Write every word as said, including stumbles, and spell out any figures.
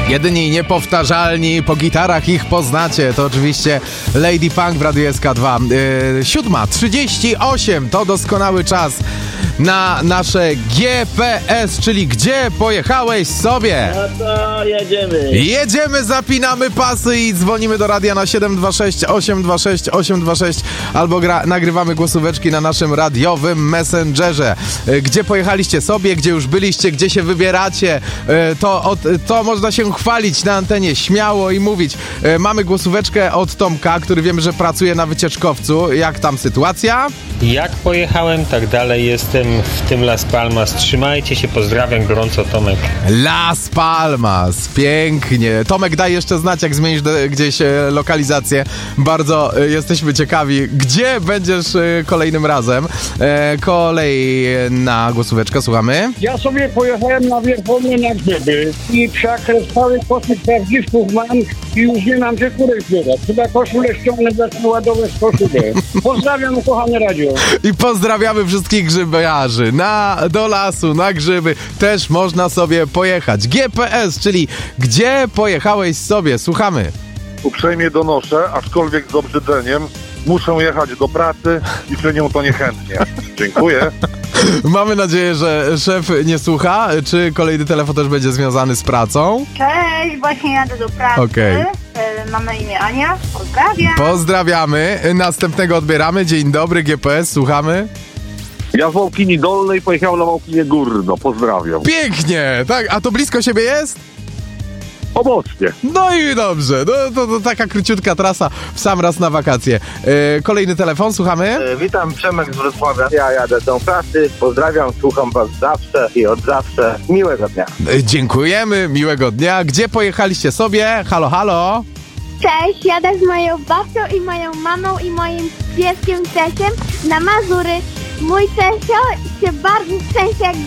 Jedyni niepowtarzalni, po gitarach ich poznacie. To oczywiście Lady Punk w Radiu S K dwa. Yy, siódma trzydzieści osiem to doskonały czas na nasze G P S, czyli gdzie pojechałeś sobie? No to jedziemy. Jedziemy, zapinamy pasy i dzwonimy do radia na siedem dwa sześć osiem dwa sześć osiem dwa sześć albo gra, nagrywamy głosóweczki na naszym radiowym Messengerze. Yy, gdzie pojechaliście sobie, gdzie już byliście, gdzie się wybieracie, yy, to, od, to można się chwalić na antenie, śmiało i mówić. Yy, mamy głosóweczkę od Tomka, który wiemy, że pracuje na wycieczkowcu. Jak tam sytuacja? Jak pojechałem, tak dalej jestem w tym Las Palmas. Trzymajcie się, pozdrawiam gorąco, Tomek. Las Palmas, pięknie. Tomek, daj jeszcze znać, jak zmienisz de- gdzieś e, lokalizację. Bardzo e, jesteśmy ciekawi, gdzie będziesz e, kolejnym razem. E, kolejna głosóweczka, słuchamy. Ja sobie pojechałem na Wierchownie na grzyby i przeakresowały kosmik prawdziwków mam i już nie mam gdzie kurek zbierać. Chyba koszulę ściągnę, zacznę ładować koszulę. Pozdrawiam, kochane radio. I pozdrawiamy wszystkich grzybiarzy. Na, do lasu, na grzyby też można sobie pojechać. G P S, czyli gdzie pojechałeś sobie? Słuchamy. Uprzejmie donoszę, aczkolwiek z obrzydzeniem, muszę jechać do pracy i czynię to niechętnie. Dziękuję. Mamy nadzieję, że szef nie słucha. Czy kolejny telefon też będzie związany z pracą? Cześć, właśnie jadę do pracy. Okej. Okay. Mam na imię Ania. Pozdrawiam. Pozdrawiamy. Następnego odbieramy. Dzień dobry, G P S, słuchamy. Ja z Małkini Dolnej pojechałem na Małkinie Górno. Pozdrawiam. Pięknie, tak, a to blisko siebie jest? Obocnie. No i dobrze, no, to, to taka króciutka trasa w sam raz na wakacje. E, kolejny telefon, słuchamy. E, witam, Przemek z Wrocławia. Ja jadę do pracy, pozdrawiam, słucham was zawsze i od zawsze. Miłego dnia. E, dziękujemy, miłego dnia. Gdzie pojechaliście sobie? Halo, halo? Cześć, jadę z moją babcią i moją mamą i moim pieskiem Czesiem na Mazury. Mój Czesio się bardzo szczęście jak